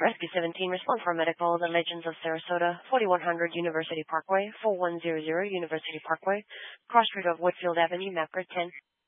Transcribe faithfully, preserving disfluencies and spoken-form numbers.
Rescue seventeen, respond for medical, The Legends of Sarasota, forty-one hundred University Parkway, four one zero zero University Parkway, cross street of Whitfield Avenue, Mapper ten.